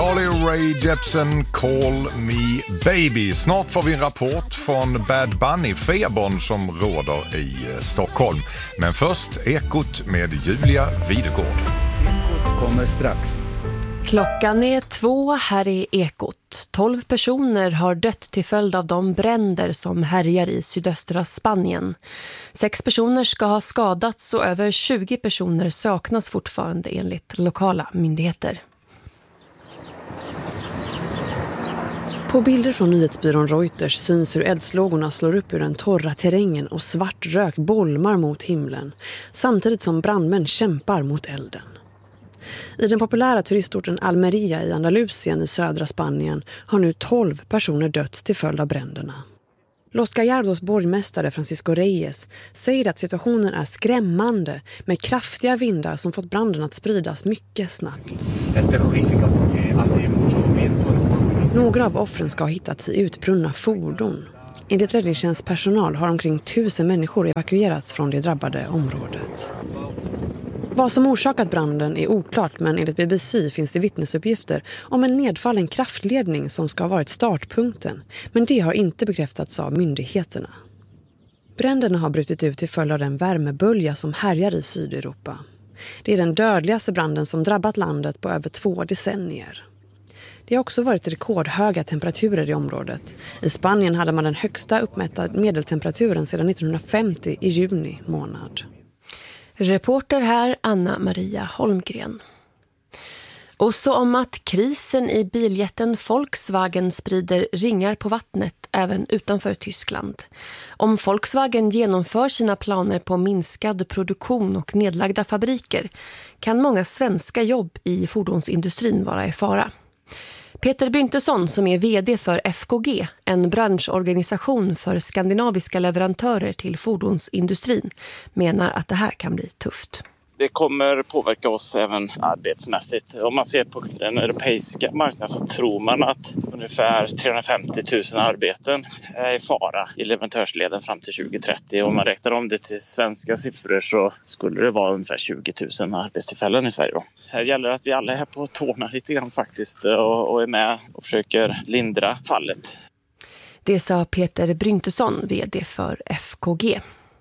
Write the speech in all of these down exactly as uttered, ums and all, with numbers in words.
Carly Rae Jepsen, Call Me Baby. Snart får vi en rapport från Bad Bunny-febern som råder i Stockholm. Men först Ekot med Julia Videgård. Ekot kommer strax. Klockan är två, här är Ekot. Tolv personer har dött till följd av de bränder som härjar i sydöstra Spanien. Sex personer ska ha skadats och över tjugo personer saknas fortfarande enligt lokala myndigheter. På bilder från nyhetsbyrån Reuters syns hur eldslågorna slår upp ur den torra terrängen och svart rök bolmar mot himlen, samtidigt som brandmän kämpar mot elden. I den populära turistorten Almeria i Andalusien i södra Spanien har nu tolv personer dött till följd av bränderna. Los Gallardos borgmästare Francisco Reyes säger att situationen är skrämmande med kraftiga vindar som fått branden att spridas mycket snabbt. Några av offren ska ha hittats i utbrunna fordon. Enligt räddningstjänstpersonal har omkring tusen människor evakuerats från det drabbade området. Vad som orsakat branden är oklart, men enligt B B C finns det vittnesuppgifter om en nedfallen kraftledning som ska ha varit startpunkten, men det har inte bekräftats av myndigheterna. Bränderna har brutit ut till följd av den värmebölja som härjar i Sydeuropa. Det är den dödligaste branden som drabbat landet på över två decennier. Det har också varit rekordhöga temperaturer i området. I Spanien hade man den högsta uppmätta medeltemperaturen sedan nittonhundrafemtio i juni månad. Reporter här Anna Maria Holmgren. Och så om att krisen i biljätten Volkswagen sprider ringar på vattnet även utanför Tyskland. Om Volkswagen genomför sina planer på minskad produktion och nedlagda fabriker kan många svenska jobb i fordonsindustrin vara i fara. Peter Bryntesson som är vd för F K G, en branschorganisation för skandinaviska leverantörer till fordonsindustrin, menar att det här kan bli tufft. Det kommer påverka oss även arbetsmässigt. Om man ser på den europeiska marknaden så tror man att ungefär trehundrafemtio tusen arbeten är i fara i leverantörsleden fram till tjugo trettio. Om man räknar om det till svenska siffror så skulle det vara ungefär tjugo tusen arbetstillfällen i Sverige. Då. Här gäller det att vi alla är på tårna lite grann faktiskt och, och är med och försöker lindra fallet. Det sa Peter Bryntesson, vd för F K G.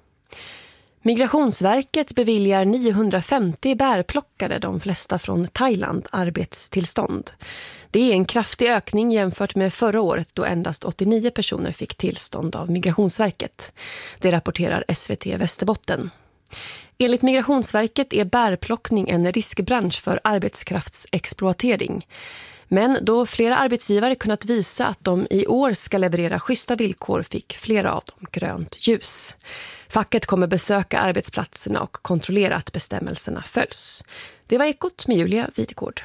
Migrationsverket beviljar niohundrafemtio bärplockare, de flesta från Thailand, arbetstillstånd. Det är en kraftig ökning jämfört med förra året då endast åttionio personer fick tillstånd av Migrationsverket. Det rapporterar S V T Västerbotten. Enligt Migrationsverket är bärplockning en riskbransch för arbetskraftsexploatering. Men då flera arbetsgivare kunnat visa att de i år ska leverera schyssta villkor fick flera av dem grönt ljus. Facket kommer besöka arbetsplatserna och kontrollera att bestämmelserna följs. Det var Ekot med Julia Videgård.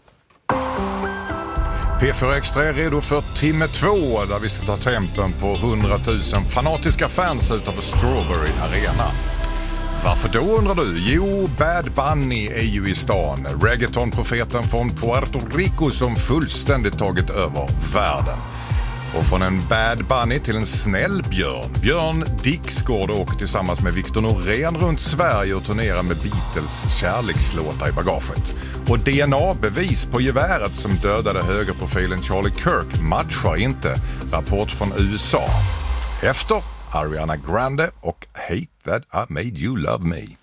P fyra Extra är redo för timme två där vi ska ta tempen på hundratusen fanatiska fans utanför Strawberry Arena. Varför då undrar du? Jo, Bad Bunny är ju i stan. Reggaeton-profeten från Puerto Rico som fullständigt tagit över världen. Och från en Bad Bunny till en snäll björn. Björn Dixgård åker tillsammans med Victor Norén runt Sverige och turnerar med Beatles kärlekslåtar i bagaget. Och D N A-bevis på geväret som dödade högerprofilen Charlie Kirk matchar inte. Rapport från U S A. Efter Ariana Grande och Hate That I Made You Love Me.